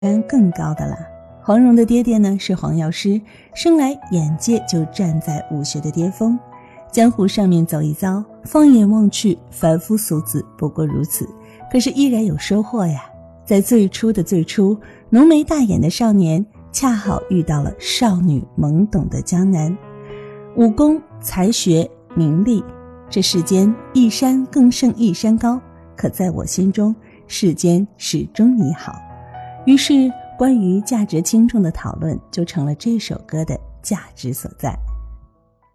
然更高的了。黄蓉的爹爹呢是黄药师，生来眼界就站在武学的巅峰，江湖上面走一遭，放眼望去，凡夫俗子不过如此，可是依然有收获呀。在最初的最初，浓眉大眼的少年恰好遇到了少女懵懂的江南。武功、才学、名利，这世间一山更胜一山高，可在我心中，世间始终你好。于是关于价值轻重的讨论就成了这首歌的价值所在。